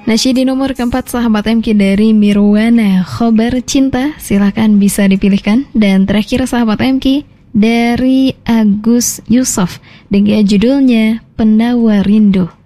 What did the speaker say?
Nasyid di nomor keempat, sahabat MK dari Mirwana, Khobar Cinta, silakan bisa dipilihkan. Dan terakhir sahabat MK dari Agus Yusuf dengan judulnya Penawar Rindu.